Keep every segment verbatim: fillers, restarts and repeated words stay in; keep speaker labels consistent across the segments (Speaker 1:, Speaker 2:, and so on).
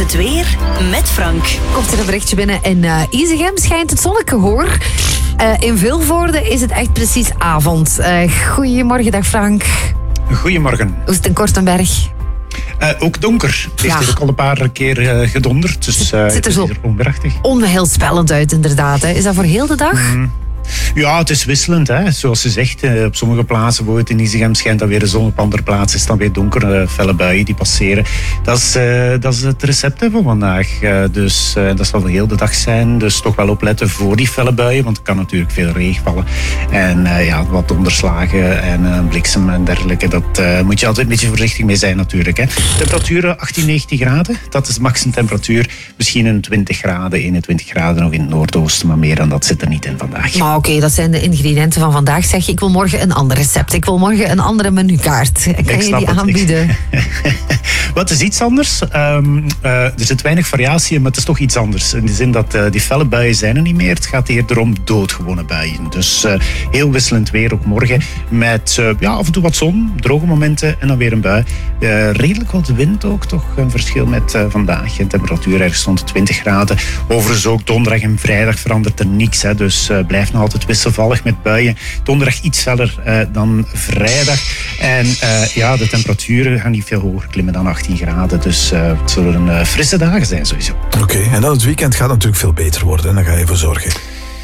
Speaker 1: Het weer met Frank.
Speaker 2: Komt er een berichtje binnen. In uh, Isegem schijnt het zonnetje hoor. Uh, in Vilvoorde is het echt precies avond. Uh, goedemorgen, dag Frank.
Speaker 3: Goedemorgen.
Speaker 2: Hoe is het in Kortenberg?
Speaker 3: Uh, ook donker. Het heeft
Speaker 2: Ja.
Speaker 3: hier ook al een paar keer uh, gedonderd. Dus uh,
Speaker 2: het ziet er zo
Speaker 3: onweerachtig.
Speaker 2: onheilspellend uit inderdaad. Hè. Is dat voor heel de dag?
Speaker 3: Mm. Ja, het is wisselend. Hè. Zoals ze zegt, uh, op sommige plaatsen, bijvoorbeeld in Isegem, schijnt dan weer de zon. Op andere plaatsen is dan weer donker. Uh, felle buien die passeren. Dat is, uh, dat is het recept hè, van vandaag. Uh, dus uh, dat zal de hele dag zijn. Dus toch wel opletten voor die felle buien. Want er kan natuurlijk veel regen vallen. En uh, ja, wat donderslagen en uh, bliksem en dergelijke. Dat uh, moet je altijd een beetje voorzichtig mee zijn natuurlijk. Hè. Temperaturen achttien, negentien graden. Dat is maximum temperatuur. Misschien een twintig graden, eenentwintig graden nog in het noordoosten. Maar meer dan dat zit er niet in vandaag.
Speaker 2: Maar oké, okay, dat zijn de ingrediënten van vandaag. Zeg je, ik wil morgen een ander recept. Ik wil morgen een andere menukaart. Kan
Speaker 3: Ik
Speaker 2: je die
Speaker 3: het.
Speaker 2: aanbieden?
Speaker 3: Wat is iets anders? Um, uh, er zit weinig variatie in, maar het is toch iets anders. In de zin dat uh, die felle buien zijn er niet meer. Het gaat eerder om doodgewone buien. Dus uh, heel wisselend weer ook morgen. Met uh, ja, af en toe wat zon, droge momenten en dan weer een bui. Uh, redelijk wat wind ook. Toch een verschil met uh, vandaag. De temperatuur ergens rond de twintig graden. Overigens ook donderdag en vrijdag verandert er niks. Hè. Dus uh, blijft nog altijd wisselvallig met buien. Donderdag iets feller uh, dan vrijdag. En uh, ja, de temperaturen gaan niet veel hoger klimmen dan achttien graden. Dus uh, het zullen uh, frisse dagen zijn sowieso.
Speaker 4: Oké, okay, en dan het weekend gaat natuurlijk veel beter worden. En daar ga je voor zorgen.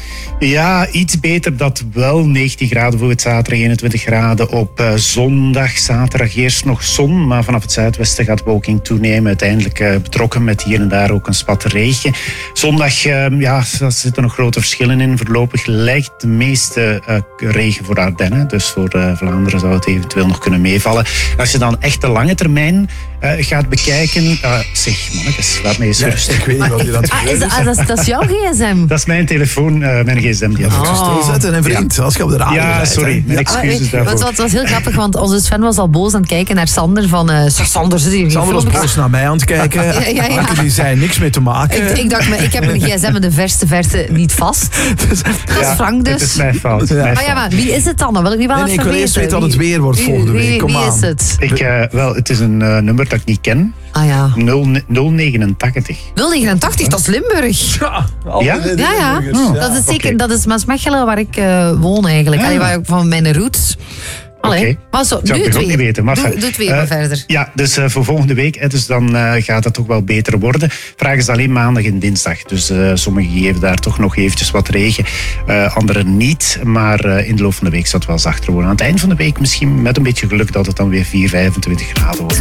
Speaker 3: Ja, iets beter dat wel. negentien graden voor het zaterdag, eenentwintig graden op uh, zondag. Zaterdag eerst nog zon, maar vanaf het zuidwesten gaat bewolking toenemen. Uiteindelijk uh, betrokken met hier en daar ook een spat regen. Zondag, uh, ja, daar zitten nog grote verschillen in. Voorlopig lijkt de meeste uh, regen voor Ardennen. Dus voor uh, Vlaanderen zou het eventueel nog kunnen meevallen. Als je dan echt de lange termijn uh, gaat bekijken... Uh, zeg, mannetjes, laat mij eens
Speaker 4: Ja,
Speaker 3: rustig.
Speaker 4: ik weet niet wat je dat
Speaker 2: Ah, is, ah, dat, is, dat is jouw gsm?
Speaker 3: Dat is mijn telefoon, uh, mijn gsm. Die had ik
Speaker 2: Oh.
Speaker 4: stilzetten en vriend, ja. Als je op de radio
Speaker 3: Ja,
Speaker 4: rijdt,
Speaker 3: sorry.
Speaker 4: hè.
Speaker 3: Mijn excuses
Speaker 2: Ah,
Speaker 3: daarvoor.
Speaker 2: het, was, het was heel grappig, want onze Sven was al boos aan het kijken naar Sander van... Uh, zeg, Sander, zit hier
Speaker 4: Sander was boos naar mij aan het kijken.
Speaker 2: Ja, ja, ja.
Speaker 4: Anke die zei niks mee te maken.
Speaker 2: Ik, ik dacht, me, ik heb mijn gsm in de verste verte niet vast. Dat is
Speaker 3: Ja,
Speaker 2: Frank dus.
Speaker 3: Het is mijn fout.
Speaker 4: Ja.
Speaker 3: Mijn
Speaker 2: Maar ja, maar wie is het dan? Dat wil ik niet wel
Speaker 4: Nee, nee,
Speaker 2: even
Speaker 4: ik wil eerst
Speaker 2: weten.
Speaker 4: weten wat het
Speaker 2: Wie-
Speaker 4: weer wordt
Speaker 2: wie-
Speaker 4: volgende
Speaker 2: wie-
Speaker 4: week. Kom
Speaker 2: wie
Speaker 4: aan.
Speaker 2: is het?
Speaker 3: Ik, uh, wel, het is een uh, nummer dat ik niet ken.
Speaker 2: Ah ja.
Speaker 3: nul negenentachtig.
Speaker 2: nul negenentachtig, dat is Limburg.
Speaker 4: Ja,
Speaker 3: Ja?
Speaker 2: Ja, ja.
Speaker 3: Oh,
Speaker 2: Dat is zeker,
Speaker 3: oké.
Speaker 2: dat is Maasmechelen waar ik uh, woon eigenlijk.
Speaker 3: Ah.
Speaker 2: Allee, waar ik van mijn roots. Allee,
Speaker 3: Oké.
Speaker 2: maar zo,
Speaker 3: Zou
Speaker 2: nu
Speaker 3: ik
Speaker 2: het
Speaker 3: ook
Speaker 2: weer.
Speaker 3: niet weten. Maar
Speaker 2: doe,
Speaker 3: enfin,
Speaker 2: doe het weer
Speaker 3: uh,
Speaker 2: maar verder.
Speaker 3: Ja, dus uh, voor volgende week, hè, dus dan uh, gaat het toch wel beter worden. Vraag is alleen maandag en dinsdag. Dus uh, sommigen geven daar toch nog eventjes wat regen. Uh, anderen niet. Maar uh, in de loop van de week zal het wel zachter worden. Aan het eind van de week misschien met een beetje geluk dat het dan weer vier, vijfentwintig graden wordt.